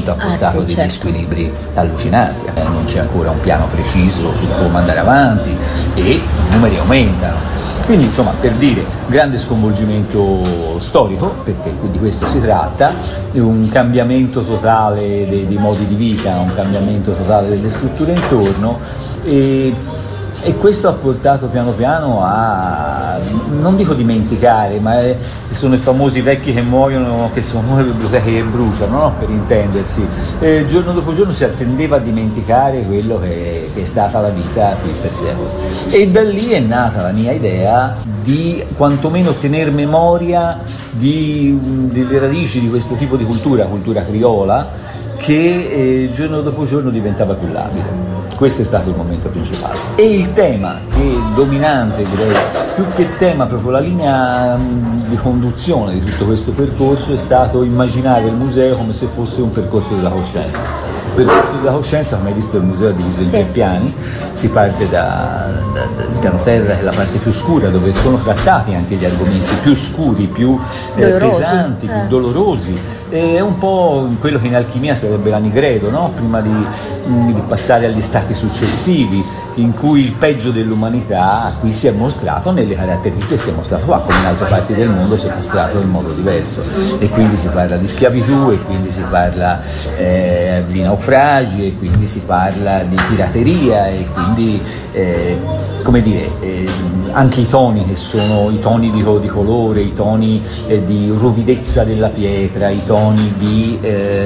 questo ha portato degli certo. squilibri allucinanti. Non c'è ancora un piano preciso su come andare avanti e i numeri aumentano. Quindi insomma, per dire, grande sconvolgimento storico, perché di questo si tratta, un cambiamento totale dei modi di vita, un cambiamento totale delle strutture intorno e questo ha portato piano piano a, non dico dimenticare, ma sono i famosi vecchi che muoiono, che sono le biblioteche che bruciano, no? Per intendersi. Giorno dopo giorno si attendeva a dimenticare quello che è stata la vita qui per secoli. E da lì è nata la mia idea di quantomeno tener memoria delle radici di questo tipo di cultura criolla, che giorno dopo giorno diventava più labile. Questo è stato il momento principale. E il tema che è dominante, direi, più che il tema, proprio la linea di conduzione di tutto questo percorso, è stato immaginare il museo come se fosse un percorso della coscienza. Il percorso della coscienza, come hai visto, il museo è diviso in 3 piani. Si parte dal piano terra, che è la parte più scura, dove sono trattati anche gli argomenti più scuri, più pesanti, più dolorosi. È un po' quello che in alchimia sarebbe l'anigredo, no? Prima di passare agli stati successivi, in cui il peggio dell'umanità qui si è mostrato nelle caratteristiche, si è mostrato qua, come in altre parti del mondo si è mostrato in modo diverso. E quindi si parla di schiavitù, e quindi si parla di naufragi, e quindi si parla di pirateria, e quindi come dire, anche i toni che sono i toni di colore, i toni di ruvidezza della pietra, i toni di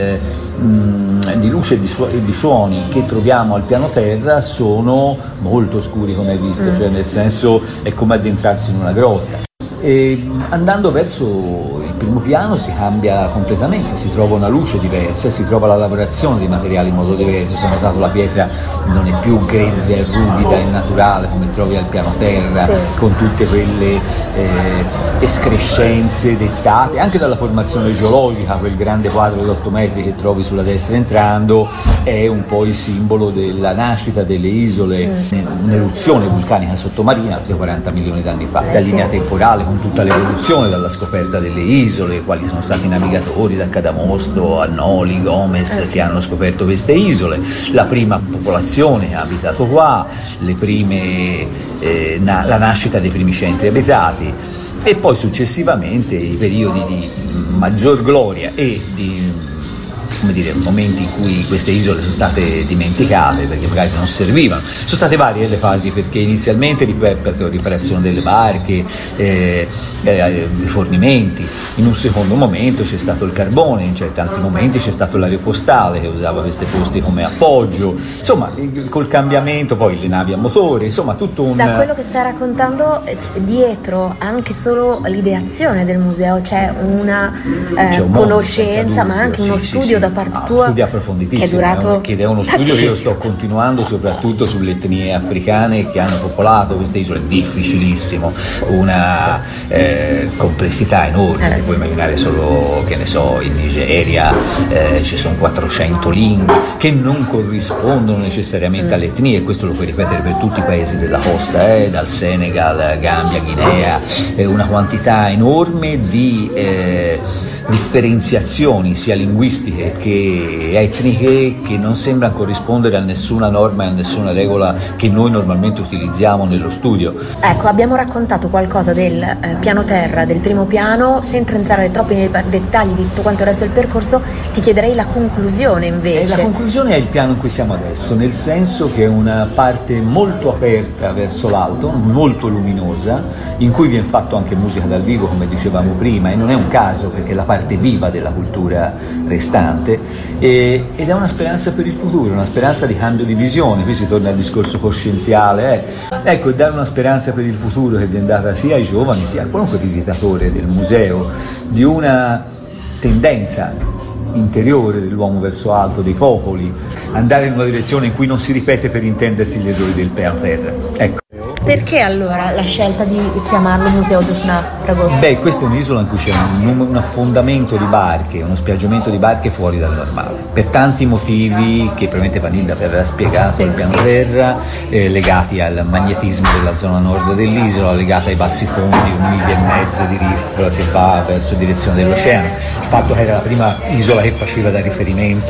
luce e di suoni che troviamo al piano terra sono molto scuri, come hai visto, cioè nel senso è come addentrarsi in una grotta. E andando verso il primo piano si cambia completamente, si trova una luce diversa, si trova la lavorazione dei materiali in modo diverso. Si è notato la pietra non è più grezza e ruvida e naturale come trovi al piano terra, con tutte quelle escrescenze dettate anche dalla formazione geologica. Quel grande quadro di 8 metri che trovi sulla destra entrando è un po' il simbolo della nascita delle isole, un'eruzione vulcanica sottomarina 40 milioni di anni fa. Questa linea temporale con tutta l'evoluzione dalla scoperta delle isole, quali sono stati i navigatori da Cadamosto, Annoli, Gomez, che hanno scoperto queste isole, la prima popolazione che ha abitato qua, le prime, la nascita dei primi centri abitati, e poi successivamente i periodi di maggior gloria e di, come dire, momenti in cui queste isole sono state dimenticate perché magari non servivano. Sono state varie le fasi, perché inizialmente riparazione delle barche, rifornimenti. In un secondo momento c'è stato il carbone, in certi momenti c'è stato l'aeropostale che usava questi posti come appoggio. Insomma, col cambiamento poi le navi a motore, insomma tutto un... Da quello che stai raccontando, dietro anche solo l'ideazione del museo c'è una conoscenza, ma anche uno studio da parte tua, studio approfonditissimo, che è durato ed è uno studio che io sto continuando soprattutto sulle etnie africane che hanno popolato queste isole. Difficilissimo, una complessità enorme. Puoi immaginare solo, che ne so, in Nigeria ci sono 400 lingue che non corrispondono necessariamente alle etnie, e questo lo puoi ripetere per tutti i paesi della costa, dal Senegal, Gambia, Guinea, una quantità enorme di differenziazioni sia linguistiche che etniche che non sembrano corrispondere a nessuna norma e a nessuna regola che noi normalmente utilizziamo nello studio. Ecco, abbiamo raccontato qualcosa del piano terra, del primo piano, senza entrare troppo nei dettagli di tutto quanto il resto del percorso. Ti chiederei la conclusione invece. La conclusione è il piano in cui siamo adesso, nel senso che è una parte molto aperta verso l'alto, molto luminosa, in cui viene fatto anche musica dal vivo, come dicevamo prima, e non è un caso, perché la parte viva della cultura restante, ed è una speranza per il futuro, una speranza di cambio di visione. Qui si torna al discorso coscienziale, ecco, e dare una speranza per il futuro che viene data sia ai giovani sia a qualunque visitatore del museo, di una tendenza interiore dell'uomo verso alto, dei popoli, andare in una direzione in cui non si ripete per intendersi gli errori del piano terra. Ecco. Perché allora la scelta di chiamarlo Museo Dušna Pragosta? Questa è un'isola in cui c'è un affondamento di barche, uno spiaggiamento di barche fuori dal normale, per tanti motivi che probabilmente Vanilda vi avrà spiegato al piano terra, legati al magnetismo della zona nord dell'isola, legati ai bassi fondi, 1,5 miglia di riff che va verso direzione dell'oceano, il fatto che era la prima isola che faceva da riferimento